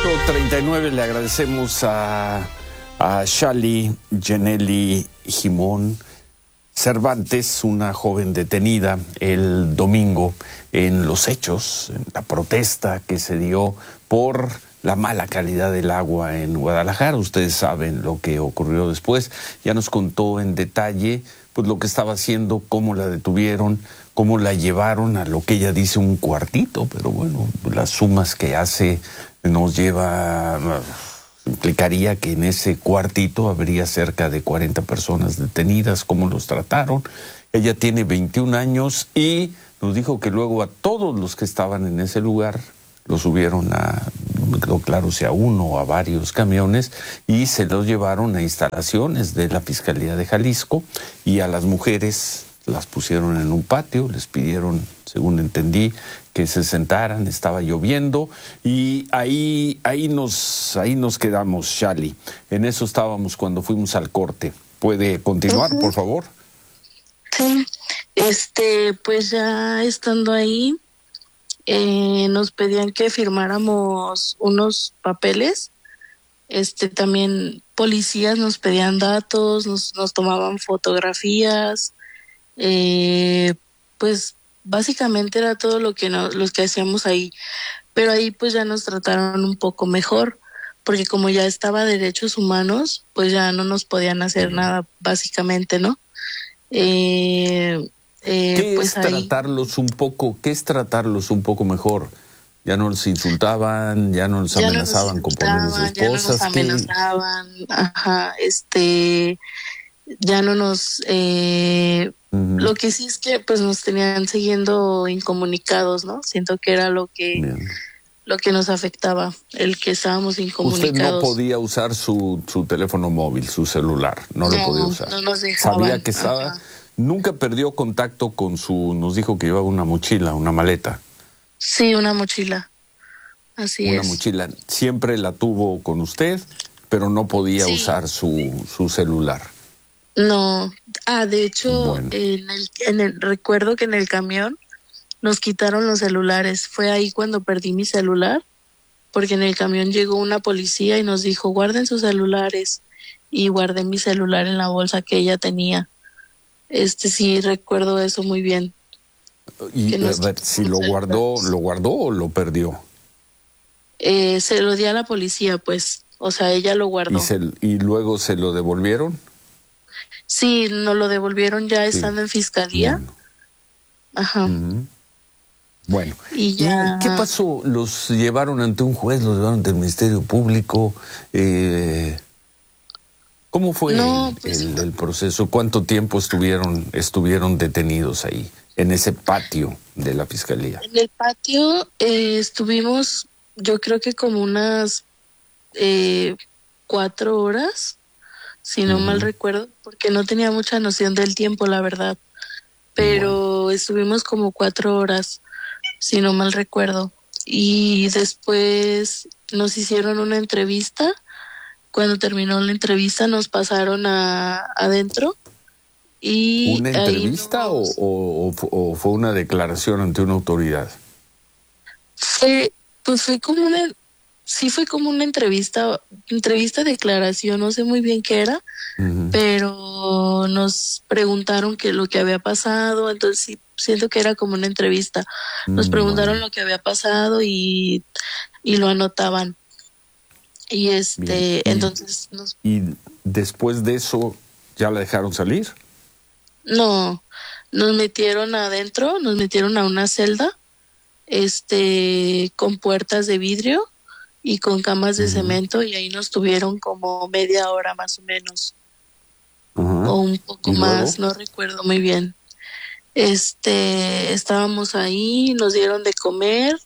39 le agradecemos a Shali Yeneli Jimón Cervantes, una joven detenida el domingo en los hechos, en la protesta que se dio por la mala calidad del agua en Guadalajara. Ustedes saben lo que ocurrió después. Ya nos contó en detalle pues lo que estaba haciendo, cómo la detuvieron, cómo la llevaron a lo que ella dice un cuartito, pero bueno, las sumas que hace nos lleva, implicaría que en ese cuartito habría cerca de 40 personas detenidas, cómo los trataron. Ella tiene 21 años y nos dijo que luego a todos los que estaban en ese lugar los subieron no me quedó claro si a uno o a varios camiones, y se los llevaron a instalaciones de la Fiscalía de Jalisco, y a las mujeres las pusieron en un patio, les pidieron, según entendí, que se sentaran, estaba lloviendo, y ahí nos quedamos, Shali. En eso estábamos cuando fuimos al corte. ¿Puede continuar, por favor? Sí, pues ya estando ahí, nos pedían que firmáramos unos papeles. También policías nos pedían datos, nos tomaban fotografías. Pues básicamente era todo lo que hacíamos ahí, pero ahí pues ya nos trataron un poco mejor, porque como ya estaba Derechos Humanos, pues ya no nos podían hacer nada, básicamente, ¿no? ¿Qué pues es tratarlos un poco? ¿Qué es tratarlos un poco mejor? Ya no los insultaban, ya no los amenazaban con ponerles esposas. Ya no nos amenazaban, ya no nos... Lo que sí es que pues nos tenían siguiendo incomunicados, ¿no? Siento que era lo que nos afectaba, el que estábamos incomunicados. Usted no podía usar su teléfono móvil, su celular, no lo podía usar. No nos dejaban. Sabía que estaba... Nunca perdió contacto con nos dijo que llevaba una mochila, una maleta. Sí, una mochila. Así es. Una mochila. Siempre la tuvo con usted, pero no podía usar su celular. No. De hecho, recuerdo que en el camión nos quitaron los celulares. Fue ahí cuando perdí mi celular, porque en el camión llegó una policía y nos dijo, guarden sus celulares. Y guardé mi celular en la bolsa que ella tenía. Sí recuerdo eso muy bien. Y a ver, si lo guardó o lo perdió. Se lo di a la policía, pues. O sea, ella lo guardó. ¿Y luego se lo devolvieron? Sí, nos lo devolvieron ya estando en fiscalía. Bueno. Ajá. Bueno, ¿Y ya... qué pasó? ¿Los llevaron ante un juez? ¿Los llevaron ante el Ministerio Público? ¿Cómo fue el proceso? ¿Cuánto tiempo estuvieron detenidos ahí, en ese patio de la Fiscalía? En el patio estuvimos, yo creo que como unas 4 horas, si no mal recuerdo, porque no tenía mucha noción del tiempo, la verdad. Pero estuvimos como 4 horas, si no mal recuerdo. Y después nos hicieron una entrevista. Cuando terminó la entrevista nos pasaron adentro. Y ¿Una entrevista o fue una declaración ante una autoridad? Fue como una entrevista, declaración, no sé muy bien qué era, pero nos preguntaron lo que había pasado, entonces sí, siento que era como una entrevista. Nos preguntaron lo que había pasado y lo anotaban. Y entonces ¿Y después de eso ya la dejaron salir? No, nos metieron adentro, nos metieron a una celda, con puertas de vidrio y con camas de cemento, y ahí nos tuvieron como media hora más o menos, o un poco más, no recuerdo muy bien. Estábamos ahí, nos dieron de comer.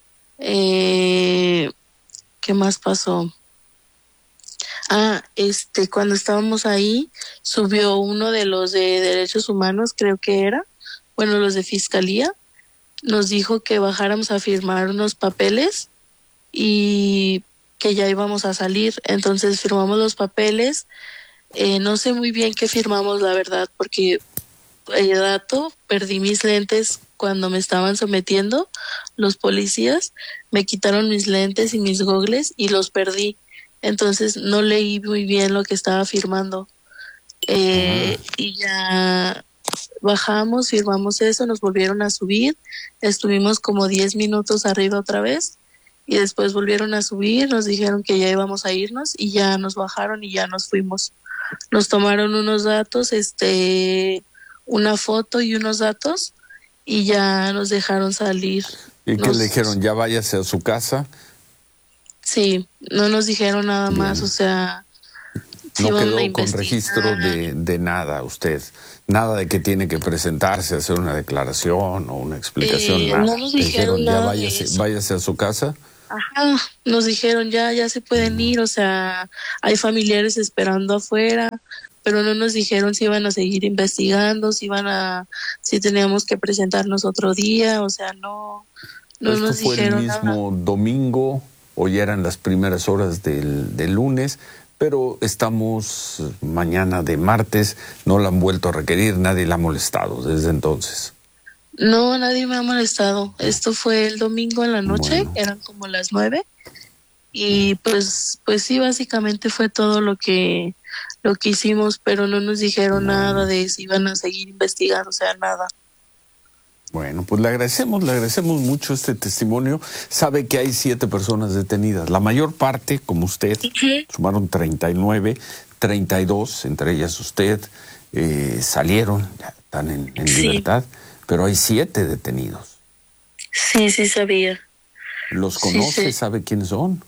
¿Qué más pasó? Cuando estábamos ahí, subió uno de los de Derechos Humanos, creo que era, los de Fiscalía, nos dijo que bajáramos a firmar unos papeles y que ya íbamos a salir. Entonces firmamos los papeles. No sé muy bien qué firmamos, la verdad, porque perdí mis lentes cuando me estaban sometiendo los policías, me quitaron mis lentes y mis gogles y los perdí. Entonces no leí muy bien lo que estaba firmando. Y ya bajamos, firmamos eso, nos volvieron a subir, estuvimos como 10 minutos arriba otra vez y después volvieron a subir, nos dijeron que ya íbamos a irnos y ya nos bajaron y ya nos fuimos. Nos tomaron unos datos, una foto y unos datos y ya nos dejaron salir. ¿Y qué le dijeron? ¿Ya váyase a su casa? Sí, no nos dijeron nada más, o sea... No quedó con registro de nada usted, nada de que tiene que presentarse, hacer una declaración o una explicación, nada. No nos dijeron nada ya váyase a su casa. Ajá, nos dijeron ya se pueden ir, o sea, hay familiares esperando afuera, pero no nos dijeron si iban a seguir investigando, si teníamos que presentarnos otro día, o sea, no nos dijeron nada. ¿Esto fue el mismo domingo o ya eran las primeras horas del lunes? Pero estamos mañana de martes, no la han vuelto a requerir, nadie la ha molestado desde entonces. No, nadie me ha molestado. Esto fue el domingo en la noche, eran como las 9. Y pues sí, básicamente fue todo lo que hicimos, pero no nos dijeron nada de si iban a seguir investigando, o sea, nada. Bueno, pues le agradecemos mucho este testimonio. Sabe que hay 7 personas detenidas. La mayor parte, como usted, sumaron 39, 32, entre ellas usted, salieron, ya están en libertad, pero hay 7 detenidos. Sí sabía. ¿Los conoce? Sí. ¿Sabe quiénes son?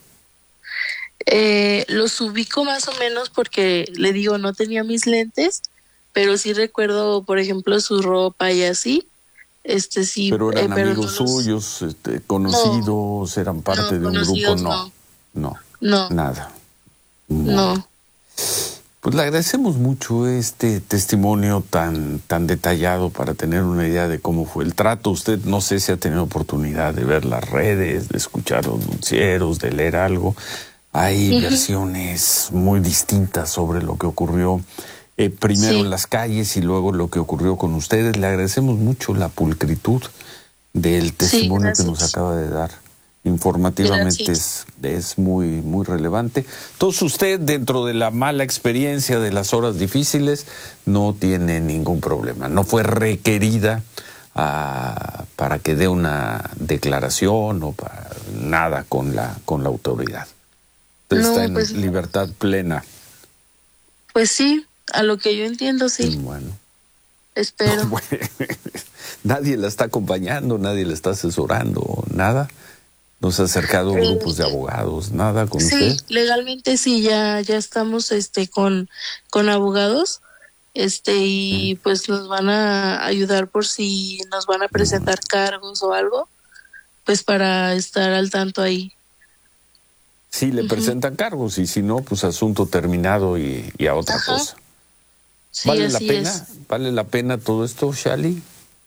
Los ubico más o menos porque, le digo, no tenía mis lentes, pero sí recuerdo, por ejemplo, su ropa y así. Sí, pero eran amigos suyos, conocidos, eran parte de un grupo, no, nada. No. Pues le agradecemos mucho este testimonio tan detallado para tener una idea de cómo fue el trato. Usted no sé si ha tenido oportunidad de ver las redes, de escuchar los noticieros, de leer algo. Hay versiones muy distintas sobre lo que ocurrió. Primero en las calles y luego lo que ocurrió con ustedes. Le agradecemos mucho la pulcritud del testimonio que nos acaba de dar. Informativamente es muy relevante. Entonces usted, dentro de la mala experiencia de las horas difíciles, no tiene ningún problema. No fue requerida para que dé una declaración o para nada con la autoridad. Usted está en libertad plena. Pues sí. A lo que yo entiendo, sí. Bueno. Espero. Nadie la está acompañando, nadie la está asesorando, nada. ¿No se ha acercado grupos de abogados, nada con usted? Sí, legalmente sí, ya estamos con abogados, y pues nos van a ayudar por si nos van a presentar cargos o algo, pues para estar al tanto ahí. Sí, le presentan cargos y si no, pues asunto terminado y a otra cosa. Sí, ¿Vale la pena? ¿Vale la pena todo esto, Shali?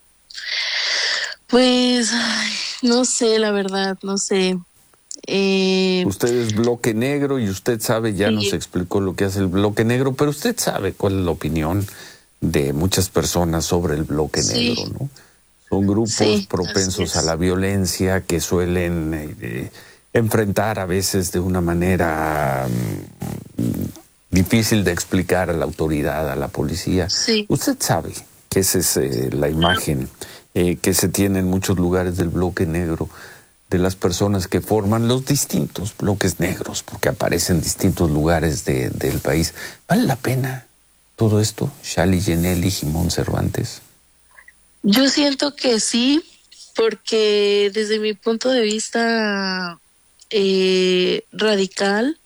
Pues, no sé, la verdad, no sé. Usted es bloque negro y usted sabe, ya nos explicó lo que hace el bloque negro, pero usted sabe cuál es la opinión de muchas personas sobre el bloque negro, ¿no? Son grupos propensos a la violencia que suelen enfrentar a veces de una manera difícil de explicar a la autoridad, a la policía. Sí. Usted sabe que esa es la imagen que se tiene en muchos lugares del bloque negro, de las personas que forman los distintos bloques negros, porque aparecen en distintos lugares del país. ¿Vale la pena todo esto, Shali Yeneli Gimón Cervantes? Yo siento que sí, porque desde mi punto de vista radical,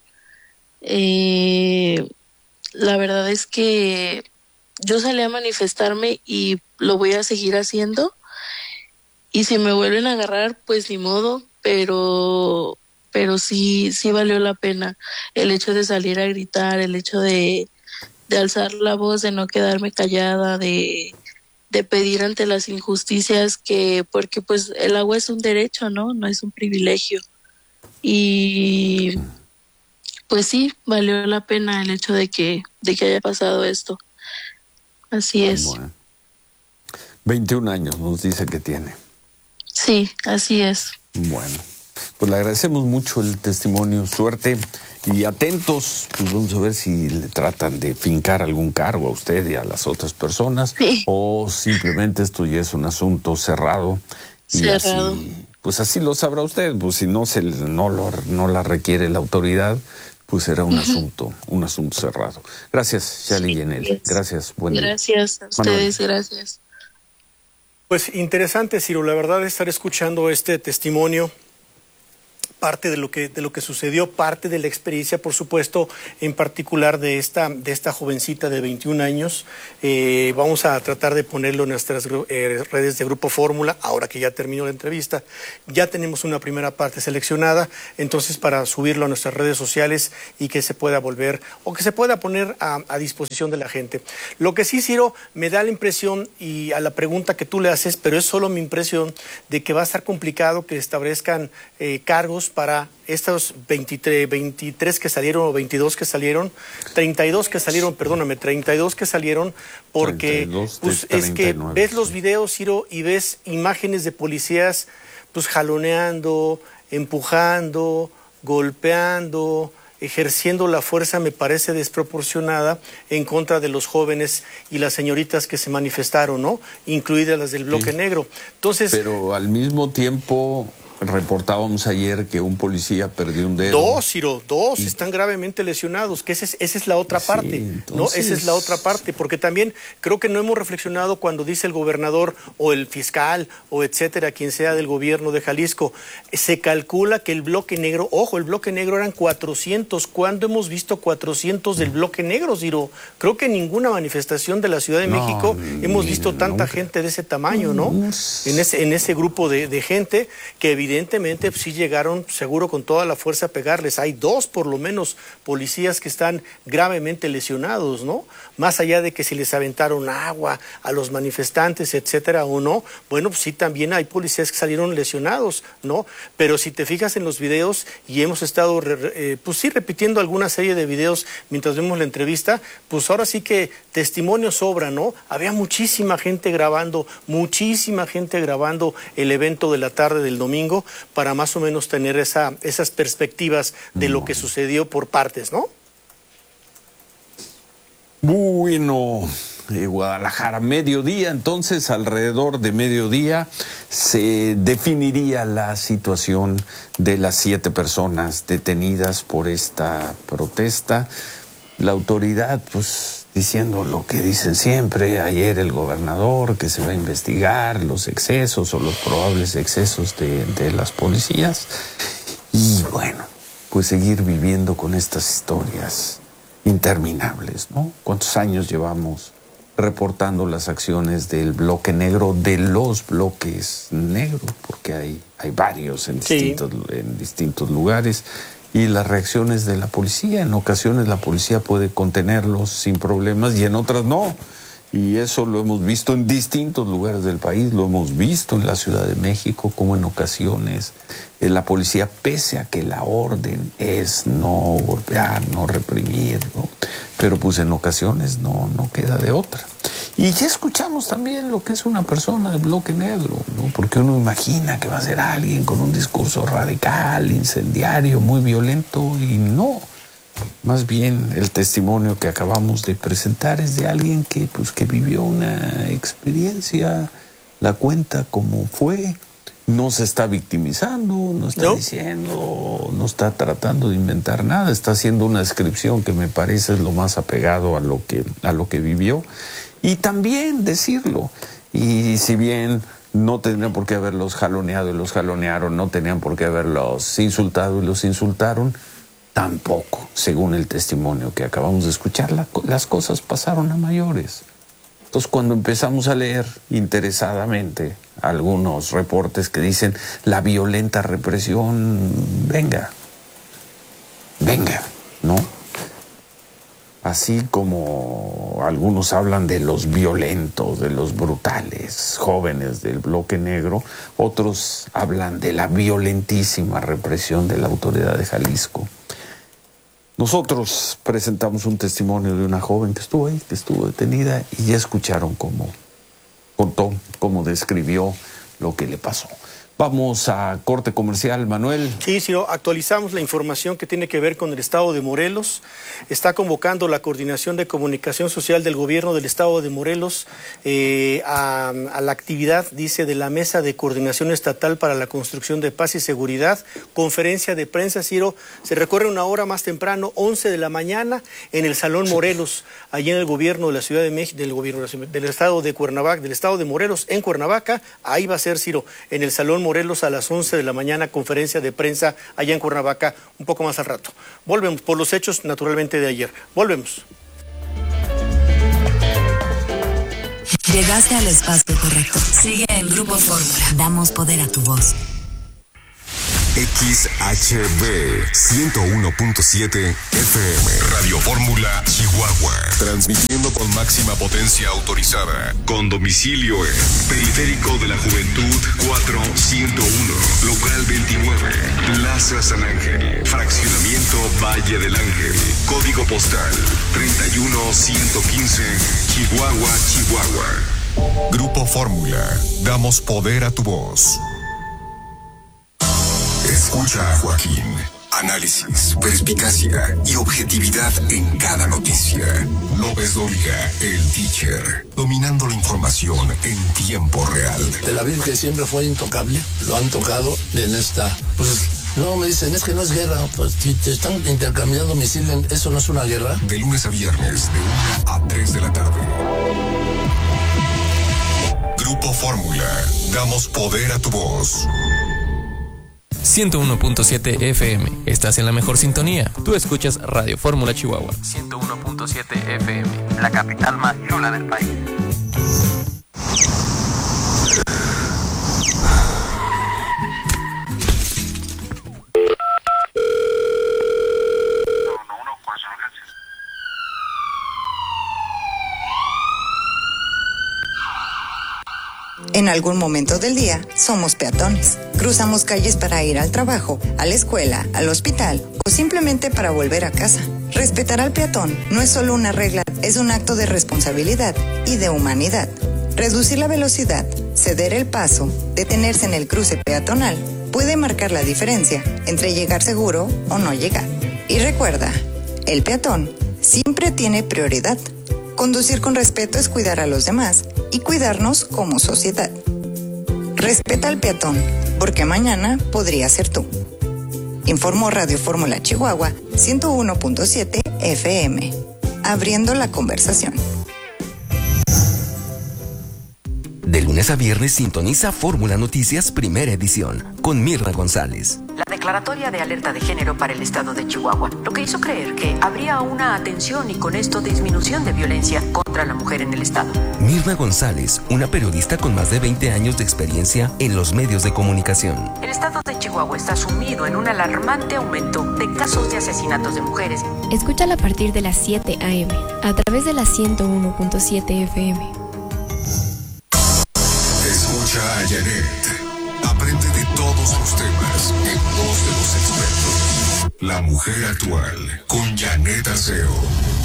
la verdad es que yo salí a manifestarme y lo voy a seguir haciendo, y si me vuelven a agarrar, pues ni modo, pero sí valió la pena el hecho de salir a gritar, el hecho de alzar la voz, de no quedarme callada, de pedir ante las injusticias, porque pues el agua es un derecho, ¿no? No es un privilegio. Y pues sí, valió la pena el hecho de que haya pasado esto. Así es. Bueno. 21 años nos dice que tiene. Sí, así es. Bueno, pues le agradecemos mucho el testimonio, suerte y atentos, pues vamos a ver si le tratan de fincar algún cargo a usted y a las otras personas, Sí. o simplemente esto ya es un asunto cerrado. Y Cerrado. así, pues así lo sabrá usted, pues si no no la requiere la autoridad, pues será un asunto cerrado. Gracias, Shali Yenel. Gracias, buen día. Gracias a ustedes, gracias. Pues interesante, Ciro, la verdad, estar escuchando este testimonio, parte de lo que sucedió, parte de la experiencia, por supuesto, en particular de esta jovencita de 21 años. Vamos a tratar de ponerlo en nuestras redes de Grupo Fórmula, ahora que ya terminó la entrevista. Ya tenemos una primera parte seleccionada, entonces para subirlo a nuestras redes sociales y que se pueda volver, o que se pueda poner a disposición de la gente. Lo que sí, Ciro, me da la impresión, y a la pregunta que tú le haces, pero es solo mi impresión, de que va a estar complicado que establezcan cargos para estos 23 que salieron, o 22 que salieron, 32 que salieron, perdóname, 32 que salieron, porque 32 pues, de es que 39, ves los sí. videos, Ciro, y ves imágenes de policías pues jaloneando, empujando, golpeando, ejerciendo la fuerza, me parece desproporcionada, en contra de los jóvenes y las señoritas que se manifestaron, ¿no? Incluidas las del bloque negro. Entonces, Pero al mismo tiempo reportábamos ayer que un policía perdió un dedo. dos, Ciro, dos están gravemente lesionados, que esa es la otra parte, ¿no? Esa es la otra parte, porque también creo que no hemos reflexionado cuando dice el gobernador o el fiscal o etcétera, quien sea del gobierno de Jalisco, se calcula que el bloque negro, ojo, el bloque negro eran 400, ¿cuándo hemos visto 400 del bloque negro, Ciro? Creo que en ninguna manifestación de la Ciudad de México hemos visto tanta gente de ese tamaño, ¿no? En ese grupo de gente que evidentemente sí llegaron seguro con toda la fuerza a pegarles. Hay dos por lo menos policías que están gravemente lesionados, ¿no? Más allá de que si les aventaron agua a los manifestantes, etcétera, o no, bueno, pues sí, también hay policías que salieron lesionados, ¿no? Pero si te fijas en los videos, y hemos estado pues sí repitiendo alguna serie de videos mientras vemos la entrevista, pues ahora sí que testimonio sobra, ¿no? Había muchísima gente grabando el evento de la tarde del domingo, para más o menos tener esas perspectivas de lo que sucedió por partes, ¿no? Bueno, Guadalajara, mediodía, entonces alrededor de mediodía se definiría la situación de las 7 personas detenidas por esta protesta. La autoridad, pues, diciendo lo que dicen siempre, ayer el gobernador, que se va a investigar los excesos o los probables excesos de las policías. Y bueno, pues seguir viviendo con estas historias interminables, ¿no? ¿Cuántos años llevamos reportando las acciones del bloque negro, de los bloques negros? Porque hay varios en distintos lugares. Y las reacciones de la policía, en ocasiones la policía puede contenerlos sin problemas y en otras no. Y eso lo hemos visto en distintos lugares del país, lo hemos visto en la Ciudad de México, como en ocasiones la policía, pese a que la orden es no golpear, no reprimir, ¿no? Pero pues en ocasiones no queda de otra. Y ya escuchamos también lo que es una persona de bloque negro, ¿no? Porque uno imagina que va a ser alguien con un discurso radical, incendiario, muy violento, y no. Más bien el testimonio que acabamos de presentar es de alguien que vivió una experiencia, la cuenta como fue, no se está victimizando, no está diciendo, no está tratando de inventar nada, está haciendo una descripción que me parece es lo más apegado a lo que vivió. Y también decirlo, y si bien no tendrían por qué haberlos jaloneado y los jalonearon, no tenían por qué haberlos insultado y los insultaron, tampoco, según el testimonio que acabamos de escuchar, las cosas pasaron a mayores. Entonces, cuando empezamos a leer interesadamente algunos reportes que dicen la violenta represión, venga, ¿no? Así como algunos hablan de los violentos, de los brutales jóvenes del bloque negro, otros hablan de la violentísima represión de la autoridad de Jalisco. Nosotros presentamos un testimonio de una joven que estuvo ahí, que estuvo detenida, y ya escucharon cómo contó cómo describió lo que le pasó. Vamos a corte comercial, Manuel. Sí, actualizamos la información que tiene que ver con el Estado de Morelos. Está convocando la Coordinación de Comunicación Social del Gobierno del Estado de Morelos a la actividad, dice, de la Mesa de Coordinación Estatal para la Construcción de Paz y Seguridad. Conferencia de prensa, Ciro, se recorre una hora más temprano, 11 de la mañana, en el Salón Morelos, allí en el gobierno de la Ciudad de México, del Estado de Cuernavaca, del Estado de Morelos, en Cuernavaca. Ahí va a ser, Ciro, en el Salón Morelos a las 11 de la mañana, conferencia de prensa allá en Cuernavaca, un poco más al rato. Volvemos por los hechos, naturalmente, de ayer. Volvemos. Llegaste al espacio correcto. Sigue en Grupo Fórmula. Damos poder a tu voz. XHB 101.7 FM Radio Fórmula Chihuahua, transmitiendo con máxima potencia autorizada, con domicilio en Periférico de la Juventud 4101, local 29, Plaza San Ángel, fraccionamiento Valle del Ángel, código postal 31115, Chihuahua, Chihuahua. Grupo Fórmula, damos poder a tu voz. Escucha a Joaquín. Análisis, perspicacia y objetividad en cada noticia. López Dóriga, el teacher, dominando la información en tiempo real. Tel Aviv, que siempre fue intocable, lo han tocado en esta... Pues no, me dicen, es que no es guerra. Pues si te están intercambiando misiles, ¿eso no es una guerra? De lunes a viernes, de 1 a 3 de la tarde. Grupo Fórmula, damos poder a tu voz. 101.7 FM. Estás en la mejor sintonía. Tú escuchas Radio Fórmula Chihuahua. 101.7 FM. La capital más chula del país. En algún momento del día somos peatones. Cruzamos calles para ir al trabajo, a la escuela, al hospital o simplemente para volver a casa. Respetar al peatón no es solo una regla, es un acto de responsabilidad y de humanidad. Reducir la velocidad, ceder el paso, detenerse en el cruce peatonal puede marcar la diferencia entre llegar seguro o no llegar. Y recuerda, el peatón siempre tiene prioridad. Conducir con respeto es cuidar a los demás y cuidarnos como sociedad. Respeta al peatón, porque mañana podría ser tú. Informó Radio Fórmula Chihuahua 101.7 FM. Abriendo la conversación. De lunes a viernes sintoniza Fórmula Noticias Primera Edición con Mirna González. La declaratoria de alerta de género para el estado de Chihuahua, lo que hizo creer que habría una atención y con esto disminución de violencia contra la mujer en el estado. Mirna González, una periodista con más de 20 años de experiencia en los medios de comunicación. El estado de Chihuahua está sumido en un alarmante aumento de casos de asesinatos de mujeres. Escúchala a partir de las 7 a.m. a través de la 101.7 FM. Escucha a Janet. Aprende de todos los temas en voz de los expertos. La mujer actual con Janet Arceo.